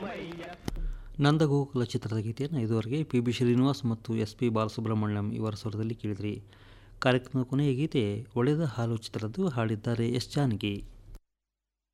ನಂದಗೋಕುಲ ಚಿತ್ರದ ಗೀತೆಯನ್ನು ಇದುವರೆಗೆ ಪಿ ಶ್ರೀನಿವಾಸ್ ಮತ್ತು SP ಬಾಲಸುಬ್ರಹ್ಮಣ್ಯಂ ಇವರ ಸ್ವರದಲ್ಲಿ ಕೇಳಿದ್ರಿ. ಕಾರ್ಯಕ್ರಮದ ಕೊನೆಯ ಗೀತೆ ಒಳೆದ ಹಾಲು ಚಿತ್ರದ್ದು, ಹಾಡಿದ್ದಾರೆ ಎಸ್ ಜಾನಕಿ.